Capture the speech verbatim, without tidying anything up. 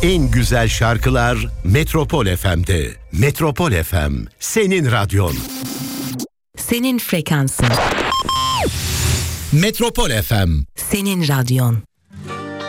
En güzel şarkılar Metropol F M'de. Metropol F M, senin radyon. Senin frekansın. Metropol F M, senin radyon.